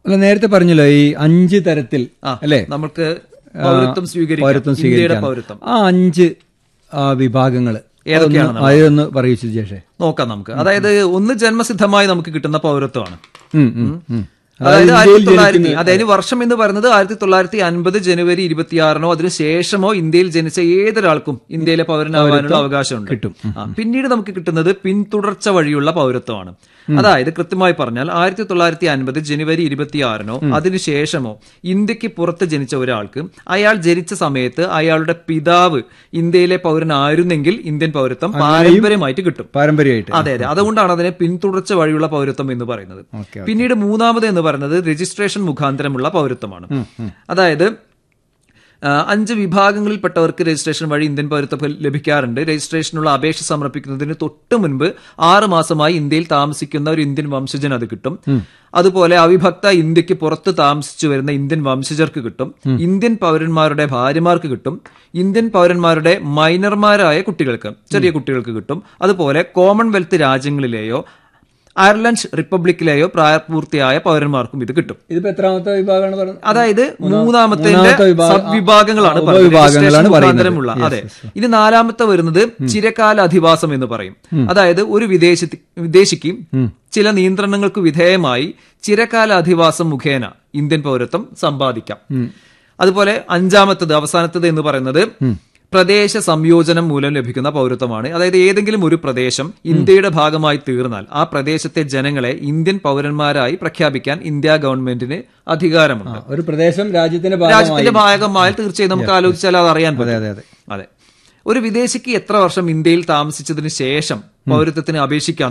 അല്ല, നേരത്തെ പറഞ്ഞല്ലോ ഈ 5 തരത്തിൽ അല്ലെ നമുക്ക് പൗരത്വം സ്വീകരിക്കാം. പൗരത്വം ആ 5 വിഭാഗങ്ങൾ ഏതൊക്കെയാണെന്ന് അതൊന്ന് പറയൂ സുജേഷേ. നോക്കാം നമുക്ക്. അതായത് ഒന്ന് ജന്മസിദ്ധമായി നമുക്ക് കിട്ടുന്ന പൗരത്വമാണ്. അതായത് അതായത് വർഷം എന്ന് പറയുന്നത് 1950 ജനുവരി 26 അതിനുശേഷമോ ഇന്ത്യയിൽ ജനിച്ച ഏതൊരാൾക്കും ഇന്ത്യയിലെ പൗരനാവാനുള്ള അവകാശമുണ്ട്, കിട്ടും. പിന്നീട് നമുക്ക് കിട്ടുന്നത് പിന്തുടർച്ച വഴിയുള്ള പൗരത്വമാണ്. അതായത് കൃത്യമായി പറഞ്ഞാൽ 1950 ജനുവരി 26 അതിനുശേഷമോ ഇന്ത്യക്ക് പുറത്ത് ജനിച്ച ഒരാൾക്ക് അയാൾ ജനിച്ച സമയത്ത് അയാളുടെ പിതാവ് ഇന്ത്യയിലെ പൗരനായിരുന്നെങ്കിൽ ഇന്ത്യൻ പൗരത്വം പാരമ്പര്യമായിട്ട് കിട്ടും. പാരമ്പര്യമായിട്ട്. അതെ. അതുകൊണ്ടാണ് അതിനെ പിന്തുടർച്ച വഴിയുള്ള പൗരത്വം എന്ന് പറയുന്നത്. പിന്നീട് മൂന്നാമത് എന്ന് പറയുന്നത് രജിസ്ട്രേഷൻ മുഖാന്തരമുള്ള പൗരത്വമാണ്. അതായത് 5 വിഭാഗങ്ങളിൽപ്പെട്ടവർക്ക് രജിസ്ട്രേഷൻ വഴി ഇന്ത്യൻ പൗരത്വം ലഭിക്കാറുണ്ട്. രജിസ്ട്രേഷനുള്ള അപേക്ഷ സമർപ്പിക്കുന്നതിന് തൊട്ട് മുൻപ് 6 മാസമായി ഇന്ത്യയിൽ താമസിക്കുന്ന ഒരു ഇന്ത്യൻ വംശജൻ അത് കിട്ടും. അതുപോലെ അവിഭക്ത ഇന്ത്യക്ക് പുറത്ത് താമസിച്ചു വരുന്ന ഇന്ത്യൻ വംശജർക്ക് കിട്ടും. ഇന്ത്യൻ പൗരന്മാരുടെ ഭാര്യമാർക്ക് കിട്ടും. ഇന്ത്യൻ പൗരന്മാരുടെ മൈനർമാരായ കുട്ടികൾക്ക്, ചെറിയ കുട്ടികൾക്ക് കിട്ടും. അതുപോലെ കോമൺവെൽത്ത് രാജ്യങ്ങളിലെയോ അയർലൻഡ് റിപ്പബ്ലിക്കിലെയോ പ്രായപൂർത്തിയായ പൗരന്മാർക്കും ഇത് കിട്ടും. ഇതിപ്പോ എത്രാമത്തെ വിഭാഗമാണ് പറഞ്ഞത്? അതായത് മൂന്നാമത്തെ വിഭാഗങ്ങളാണ് മുഖാന്തരമുള്ള. അതെ. ഇനി 4ാമത്തെ വരുന്നത് ചിരകാല അധിവാസം എന്ന് പറയും. അതായത് ഒരു വിദേശിക്ക് ചില നിയന്ത്രണങ്ങൾക്ക് വിധേയമായി ചിരകാല അധിവാസം മുഖേന ഇന്ത്യൻ പൗരത്വം സമ്പാദിക്കാം. അതുപോലെ 5ാമത്തത് അവസാനത്തത് എന്ന് പറയുന്നത് പ്രദേശ സംയോജനം മൂലം ലഭിക്കുന്ന പൗരത്വമാണ്. അതായത് ഏതെങ്കിലും ഒരു പ്രദേശം ഇന്ത്യയുടെ ഭാഗമായി തീർന്നാൽ ആ പ്രദേശത്തെ ജനങ്ങളെ ഇന്ത്യൻ പൗരന്മാരായി പ്രഖ്യാപിക്കാൻ ഇന്ത്യ ഗവൺമെന്റിന് അധികാരമുണ്ട്. ഒരു പ്രദേശം രാജ്യത്തിന്റെ ഭാഗമായാൽ തീർച്ചയായും നമുക്ക് ആലോചിച്ചാൽ അത് അറിയാൻ പറ്റും. അതെ. ഒരു വിദേശിക്ക് എത്ര വർഷം ഇന്ത്യയിൽ താമസിച്ചതിന് ശേഷം പൗരത്വത്തിന് അപേക്ഷിക്കാം